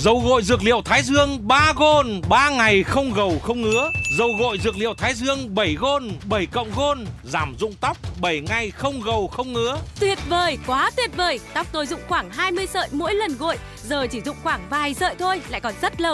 Dầu gội dược liệu Thái Dương 3 gôn, 3 ngày không gầu không ngứa. Dầu gội dược liệu Thái Dương 7 gôn, 7 cộng gôn, giảm rụng tóc 7 ngày không gầu không ngứa. Tuyệt vời, quá tuyệt vời. Tóc tôi rụng khoảng 20 sợi mỗi lần gội, giờ chỉ rụng khoảng vài sợi thôi, lại còn rất lâu.